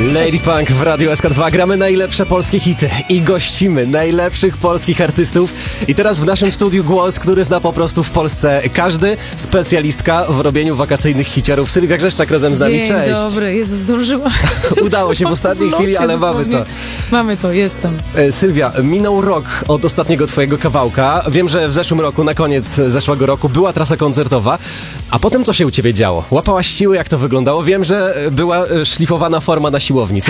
Lady Punk w Radiu SK2. Gramy najlepsze polskie hity i gościmy najlepszych polskich artystów. I teraz w naszym studiu głos, który zna po prostu w Polsce każdy. Specjalistka w robieniu wakacyjnych hiciorów. Sylwia Grzeszczak razem z nami. Dzień Cześć. dobry, Jezu, zdążyłam. Udało się w ostatniej chwili, ale mamy to. Mamy to, jestem. Sylwia, minął rok od ostatniego twojego kawałka. Wiem, że w zeszłym roku, na koniec zeszłego roku była trasa koncertowa. A potem co się u ciebie działo? Łapałaś siły, jak to wyglądało? Wiem, że była szlifowana forma na siłowni.